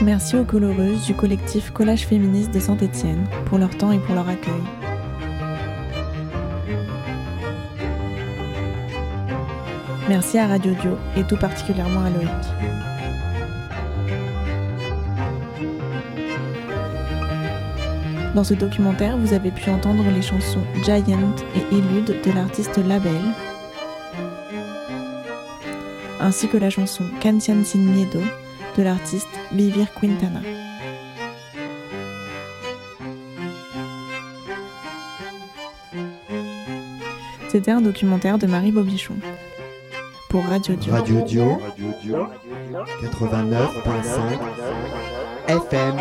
Merci aux coloreuses du collectif Collage Féministe de Saint-Étienne pour leur temps et pour leur accueil. Merci à Radio Dio et tout particulièrement à Loïc. Dans ce documentaire, vous avez pu entendre les chansons Giant et Elude de l'artiste Label, ainsi que la chanson Canción Sin Miedo de l'artiste Vivir Quintana. C'était un documentaire de Marie Bobichon pour Radio Dio. Radio Dio 89.5 FM.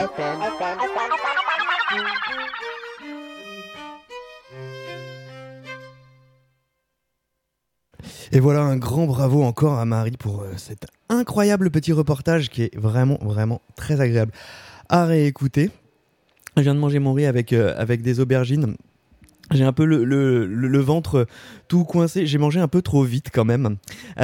Et voilà, un grand bravo encore à Marie pour cet incroyable petit reportage qui est vraiment, vraiment très agréable à réécouter. Je viens de manger mon riz avec des aubergines. J'ai un peu le ventre tout coincé. J'ai mangé un peu trop vite quand même.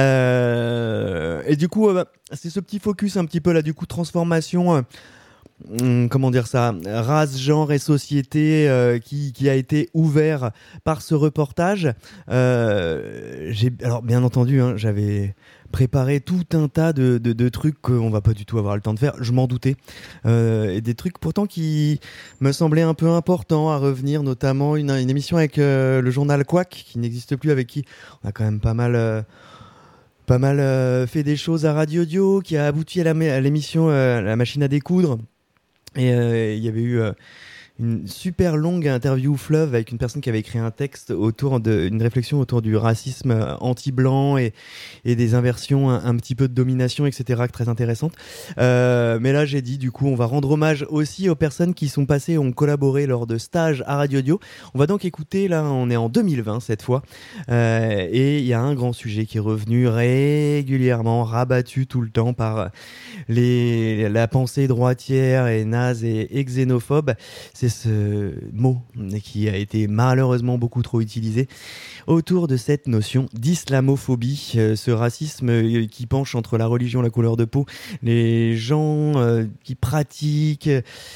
Et du coup, c'est ce petit focus un petit peu là, du coup, transformation... comment dire ça, race, genre et société qui a été ouvert par ce reportage. Alors bien entendu, j'avais préparé tout un tas de trucs qu'on va pas du tout avoir le temps de faire, je m'en doutais, et des trucs pourtant qui me semblaient un peu importants à revenir, notamment une émission avec le journal Quack qui n'existe plus, avec qui on a quand même pas mal fait des choses à Radio Dio, qui a abouti à l'émission La Machine à découdre. Et il y avait eu une super longue interview fleuve avec une personne qui avait écrit un texte une réflexion autour du racisme anti-blanc et des inversions, un petit peu de domination, etc., très intéressante. Mais là, j'ai dit, du coup, on va rendre hommage aussi aux personnes qui sont passées et ont collaboré lors de stages à Radio Dio. On va donc écouter, là, on est en 2020 cette fois, et il y a un grand sujet qui est revenu régulièrement, rabattu tout le temps par la pensée droitière et naze et xénophobe. C'est ce mot qui a été malheureusement beaucoup trop utilisé autour de cette notion d'islamophobie, ce racisme qui penche entre la religion, la couleur de peau, les gens qui pratiquent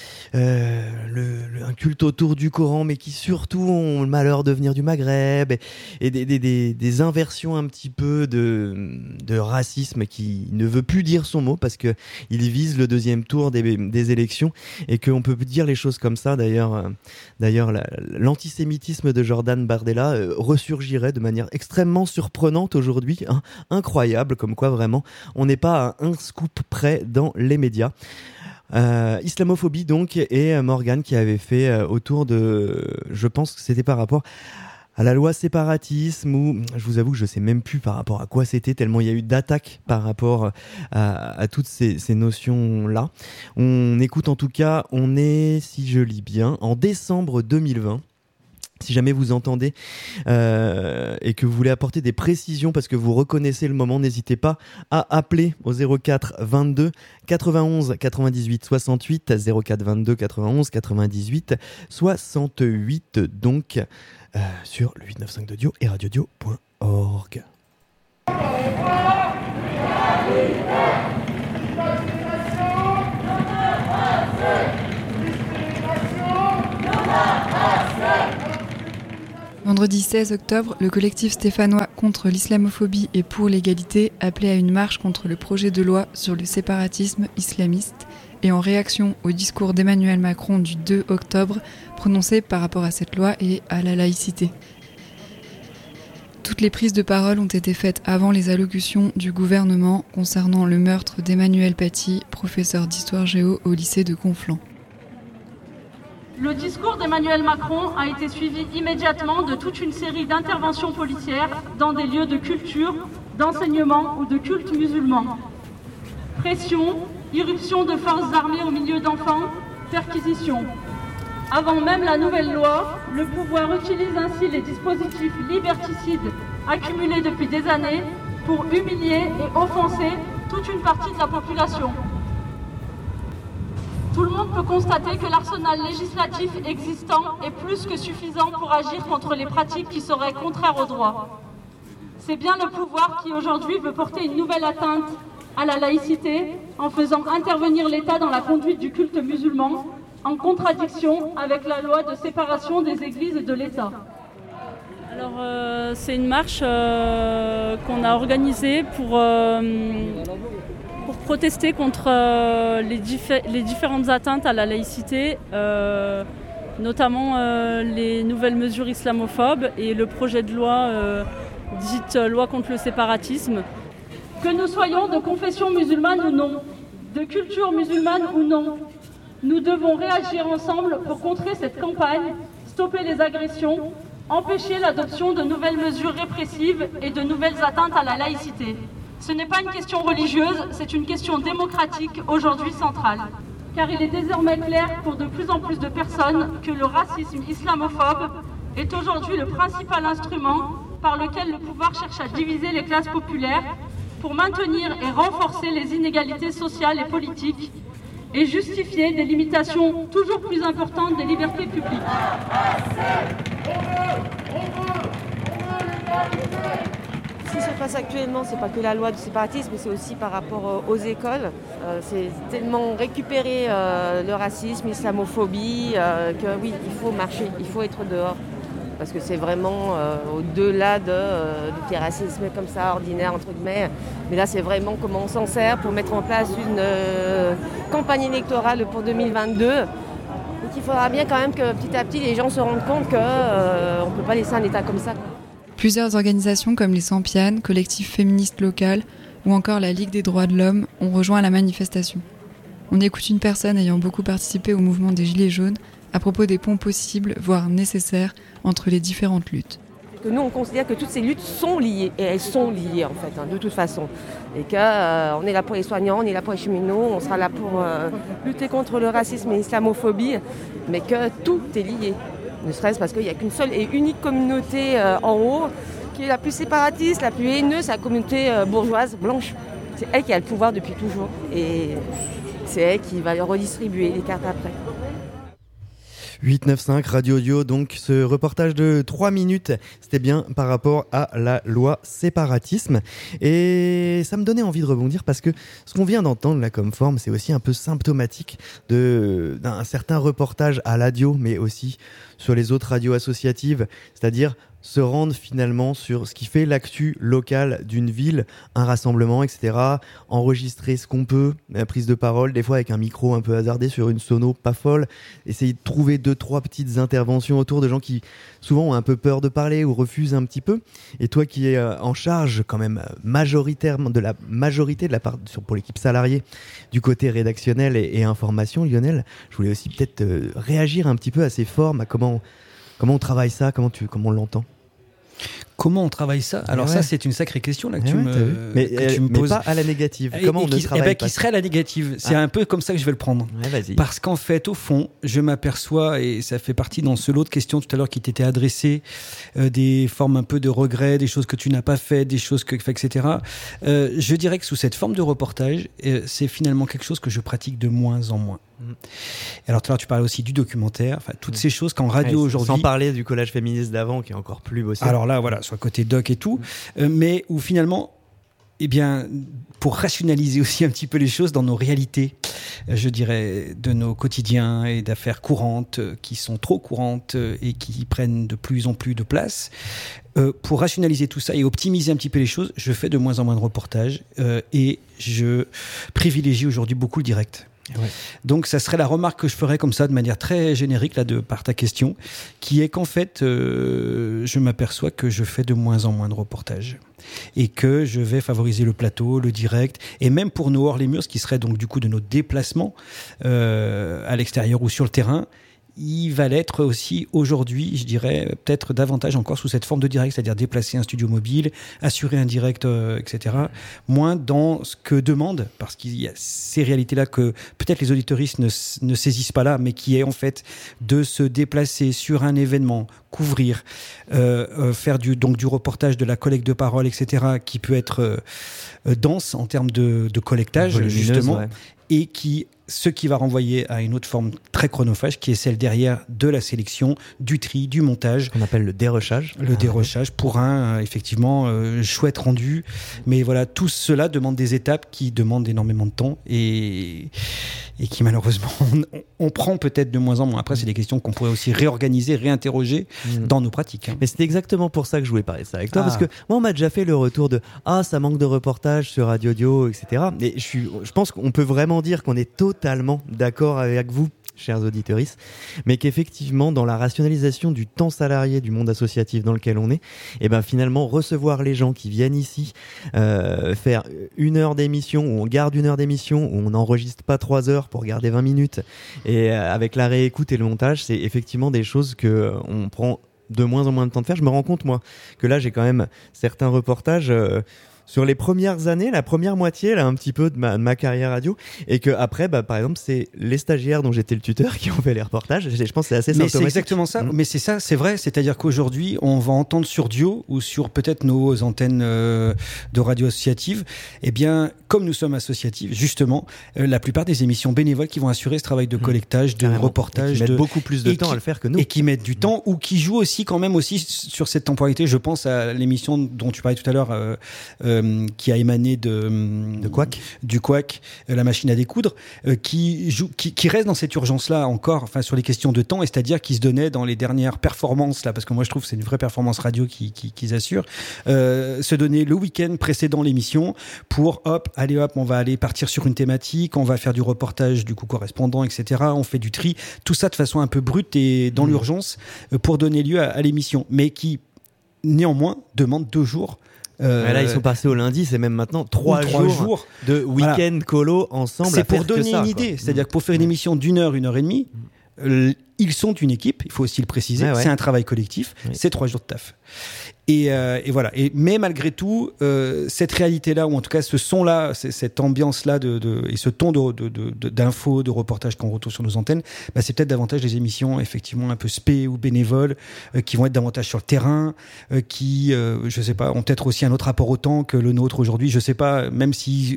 un culte autour du Coran, mais qui surtout ont le malheur de venir du Maghreb, et des inversions un petit peu de racisme qui ne veut plus dire son mot parce que il vise le deuxième tour des élections, et qu'on peut dire les choses comme ça. D'ailleurs, l'antisémitisme de Jordan Bardella ressurgirait de manière extrêmement surprenante aujourd'hui, incroyable, comme quoi vraiment on n'est pas à un scoop près dans les médias. Islamophobie donc, et Morgane qui avait fait autour de, je pense que c'était par rapport à la loi séparatisme, ou je vous avoue que je sais même plus par rapport à quoi c'était, tellement il y a eu d'attaques par rapport à toutes ces notions-là. On écoute en tout cas, on est, si je lis bien, en décembre 2020. Si jamais vous entendez et que vous voulez apporter des précisions parce que vous reconnaissez le moment, n'hésitez pas à appeler au 04 22 91 98 68, 04 22 91 98 68, donc sur le 895 de Dio et radiodio.org. Vendredi 16 octobre, le collectif stéphanois contre l'islamophobie et pour l'égalité appelait à une marche contre le projet de loi sur le séparatisme islamiste, et en réaction au discours d'Emmanuel Macron du 2 octobre prononcé par rapport à cette loi et à la laïcité. Toutes les prises de parole ont été faites avant les allocutions du gouvernement concernant le meurtre d'Emmanuel Paty, professeur d'histoire géo au lycée de Conflans. Le discours d'Emmanuel Macron a été suivi immédiatement de toute une série d'interventions policières dans des lieux de culture, d'enseignement ou de culte musulman. Pression, irruption de forces armées au milieu d'enfants, perquisition. Avant même la nouvelle loi, le pouvoir utilise ainsi les dispositifs liberticides accumulés depuis des années pour humilier et offenser toute une partie de la population. Tout le monde peut constater que l'arsenal législatif existant est plus que suffisant pour agir contre les pratiques qui seraient contraires au droit. C'est bien le pouvoir qui aujourd'hui veut porter une nouvelle atteinte à la laïcité en faisant intervenir l'État dans la conduite du culte musulman, en contradiction avec la loi de séparation des églises et de l'État. Alors c'est une marche qu'on a organisée pour protester contre les différentes atteintes à la laïcité, notamment les nouvelles mesures islamophobes et le projet de loi dite loi contre le séparatisme. Que nous soyons de confession musulmane ou non, de culture musulmane ou non, nous devons réagir ensemble pour contrer cette campagne, stopper les agressions, empêcher l'adoption de nouvelles mesures répressives et de nouvelles atteintes à la laïcité. Ce n'est pas une question religieuse, c'est une question démocratique aujourd'hui centrale. Car il est désormais clair pour de plus en plus de personnes que le racisme islamophobe est aujourd'hui le principal instrument par lequel le pouvoir cherche à diviser les classes populaires pour maintenir et renforcer les inégalités sociales et politiques et justifier des limitations toujours plus importantes des libertés publiques. Ce qui se passe actuellement, c'est pas que la loi du séparatisme, mais c'est aussi par rapport aux écoles. C'est tellement récupérer le racisme, l'islamophobie, que oui, il faut marcher, il faut être dehors. Parce que c'est vraiment au-delà du racisme comme ça, ordinaire, entre guillemets. Mais là, c'est vraiment comment on s'en sert pour mettre en place une campagne électorale pour 2022. Donc il faudra bien quand même que petit à petit, les gens se rendent compte qu'on ne peut pas laisser un État comme ça. Plusieurs organisations comme les Sampianes, collectif féministe local ou encore la Ligue des droits de l'homme ont rejoint la manifestation. On écoute une personne ayant beaucoup participé au mouvement des Gilets jaunes à propos des ponts possibles, voire nécessaires, entre les différentes luttes. Nous, on considère que toutes ces luttes sont liées, et elles sont liées en fait, de toute façon. Et qu'on est là pour les soignants, on est là pour les cheminots, on sera là pour lutter contre le racisme et l'islamophobie, mais que tout est lié. Ne serait-ce parce qu'il n'y a qu'une seule et unique communauté en haut, qui est la plus séparatiste, la plus haineuse, c'est la communauté bourgeoise, blanche. C'est elle qui a le pouvoir depuis toujours. Et c'est elle qui va redistribuer les cartes après. 895 Radio Audio, donc ce reportage de 3 minutes, c'était bien par rapport à la loi séparatisme. Et ça me donnait envie de rebondir parce que ce qu'on vient d'entendre là comme forme, c'est aussi un peu symptomatique d'un certain reportage à l'ADIO, mais aussi sur les autres radios associatives, c'est-à-dire se rendre finalement sur ce qui fait l'actu locale d'une ville, un rassemblement, etc. Enregistrer ce qu'on peut, la prise de parole, des fois avec un micro un peu hasardé sur une sono pas folle, essayer de trouver 2-3 petites interventions autour de gens qui souvent ont un peu peur de parler ou refusent un petit peu. Et toi qui es en charge quand même majoritairement de la majorité de la part pour l'équipe salariée du côté rédactionnel et information, Lionel, je voulais aussi peut-être réagir un petit peu à ces formes, à comment on travaille ça, comment on l'entend. Comment on travaille ça ? Alors ça, c'est une sacrée question là que tu me poses. Mais pas à la négative. Comment on ne travaille pas ? Qui serait à la négative. C'est un peu comme ça que je vais le prendre. Ouais, vas-y. Parce qu'en fait, au fond, je m'aperçois, et ça fait partie dans ce lot de questions tout à l'heure qui t'étaient adressées, des formes un peu de regret, des choses que tu n'as pas fait, des choses que etc. Je dirais que sous cette forme de reportage, c'est finalement quelque chose que je pratique de moins en moins. Alors tout à l'heure tu parlais aussi du documentaire, enfin toutes ces choses qu'en radio aujourd'hui, sans parler du collage féministe d'avant qui est encore plus bossé. Alors là voilà, sur le côté doc et tout, mais où finalement, eh bien, pour rationaliser aussi un petit peu les choses dans nos réalités, je dirais, de nos quotidiens et d'affaires courantes qui sont trop courantes et qui prennent de plus en plus de place. Pour rationaliser tout ça et optimiser un petit peu les choses, je fais de moins en moins de reportages et je privilégie aujourd'hui beaucoup le direct. Ouais. Donc ça serait la remarque que je ferais comme ça de manière très générique là par ta question, qui est qu'en fait je m'aperçois que je fais de moins en moins de reportages et que je vais favoriser le plateau, le direct, et même pour nos hors-les-murs, ce qui serait donc du coup de nos déplacements à l'extérieur ou sur le terrain, il va l'être aussi aujourd'hui, je dirais, peut-être davantage encore sous cette forme de direct, c'est-à-dire déplacer un studio mobile, assurer un direct, etc. Moins dans ce que demande, parce qu'il y a ces réalités-là que peut-être les auditeuristes ne saisissent pas là, mais qui est en fait de se déplacer sur un événement, couvrir, faire du reportage, de la collecte de parole, etc., qui peut être dense en termes de collectage, justement. Ouais. et ce qui va renvoyer à une autre forme très chronophage qui est celle derrière de la sélection, du tri, du montage. On appelle le dérochage. Le dérochage pour un effectivement chouette rendu. Mais voilà, tout cela demande des étapes qui demandent énormément de temps et qui malheureusement on prend peut-être de moins en moins. Après, c'est des questions qu'on pourrait aussi réorganiser, réinterroger dans nos pratiques. Mais c'était exactement pour ça que je voulais parler de ça avec toi, parce que moi on m'a déjà fait le retour de ça manque de reportages sur Radio Dio, etc. Et je pense qu'on peut vraiment dire qu'on est totalement d'accord avec vous, chers auditeurs, mais qu'effectivement dans la rationalisation du temps salarié du monde associatif dans lequel on est, et ben finalement recevoir les gens qui viennent ici faire 1 heure d'émission, où on garde 1 heure d'émission, où on n'enregistre pas 3 heures pour garder 20 minutes, et avec la réécoute et le montage, c'est effectivement des choses que on prend de moins en moins de temps de faire. Je me rends compte moi que là j'ai quand même certains reportages sur les premières années, la première moitié là un petit peu de ma carrière radio, et que après par exemple c'est les stagiaires dont j'étais le tuteur qui ont fait les reportages. Je pense que c'est assez symptomatique. Mais c'est exactement ça. Mais c'est ça, c'est vrai. C'est-à-dire qu'aujourd'hui on va entendre sur Dio ou sur peut-être nos antennes de radio associatives, eh bien comme nous sommes associatifs justement, la plupart des émissions bénévoles qui vont assurer ce travail de collectage, de reportage, qui mettent beaucoup plus de temps à le faire que nous, et qui mettent du temps ou qui jouent aussi quand même aussi sur cette temporalité. Je pense à l'émission dont tu parlais tout à l'heure. Qui a émané du Quack, la machine à découdre, qui reste dans cette urgence-là encore, enfin sur les questions de temps, et c'est-à-dire qui se donnait dans les dernières performances là, parce que moi je trouve que c'est une vraie performance radio qu'ils assurent, se donner le week-end précédent l'émission pour on va aller partir sur une thématique, on va faire du reportage du coup correspondant, etc. On fait du tri, tout ça de façon un peu brute et dans l'urgence pour donner lieu à l'émission, mais qui néanmoins demande 2 jours. Là, ils sont passés au lundi, c'est même maintenant 3 jours de week-end colo ensemble. C'est pour donner une idée. C'est-à-dire que pour faire une émission d'1 heure, 1 heure et demie, ils sont une équipe, il faut aussi le préciser. C'est un travail collectif, c'est 3 jours de taf. Et voilà. Mais malgré tout, cette réalité-là, ou en tout cas ce son-là, cette ambiance-là et ce ton d'infos, de reportages qu'on retrouve sur nos antennes, c'est peut-être davantage des émissions effectivement un peu spé ou bénévoles, qui vont être davantage sur le terrain, qui, je sais pas, ont peut-être aussi un autre rapport au temps que le nôtre aujourd'hui. Je sais pas, même si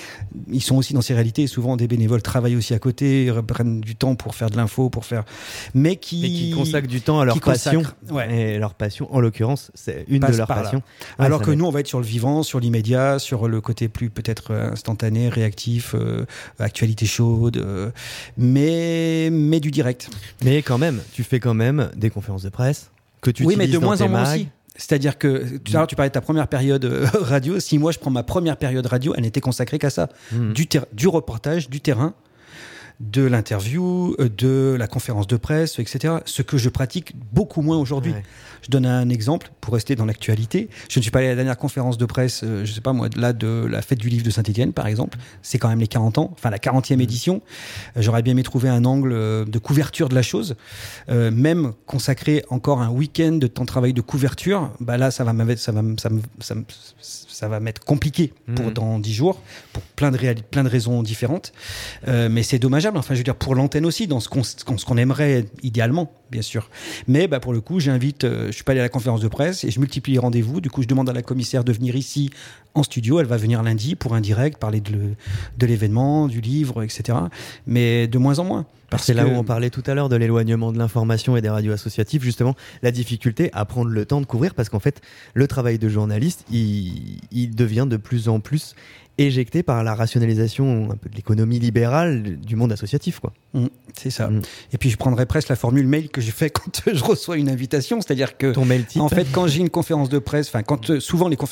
ils sont aussi dans ces réalités. Souvent, des bénévoles travaillent aussi à côté, prennent du temps pour faire de l'info, mais qui consacrent du temps à leur passion. Et leur passion, en l'occurrence, c'est une de leurs passions. Alors que nous, on va être sur le vivant, sur l'immédiat, sur le côté plus peut-être instantané, réactif, actualité chaude, mais du direct. Mais quand même, tu fais quand même des conférences de presse que tu utilises mais de moins en moins mags. aussi. C'est-à-dire que tu parlais de ta première période radio. Si moi je prends ma première période radio, elle n'était consacrée qu'à ça, du reportage, du terrain, de l'interview, de la conférence de presse, etc. Ce que je pratique beaucoup moins aujourd'hui. Ouais. Je donne un exemple pour rester dans l'actualité. Je ne suis pas allé à la dernière conférence de presse, je sais pas moi, là de la fête du livre de Saint-Étienne par exemple. C'est quand même les 40 ans, enfin la 40e édition. J'aurais bien aimé trouver un angle de couverture de la chose, même consacrer encore un week-end de temps de travail de couverture. Là, ça va m'être compliqué pour dans 10 jours, pour plein de raisons différentes. Mais c'est dommageable. Enfin, je veux dire, pour l'antenne aussi, dans ce qu'on aimerait idéalement, bien sûr. Mais pour le coup, je suis pas allé à la conférence de presse et je multiplie les rendez-vous. Du coup, je demande à la commissaire de venir ici en studio. Elle va venir lundi pour un direct, parler de l'événement, du livre, etc. Mais de moins en moins. C'est là où on parlait tout à l'heure de l'éloignement de l'information et des radios associatives, justement, la difficulté à prendre le temps de couvrir, parce qu'en fait, le travail de journaliste, il devient de plus en plus éjecté par la rationalisation un peu de l'économie libérale du monde associatif, quoi. C'est ça. Et puis je prendrais presque la formule mail que j'ai fait quand je reçois une invitation, c'est-à-dire que ton mail type. En fait, quand j'ai une conférence de presse, enfin souvent les conférences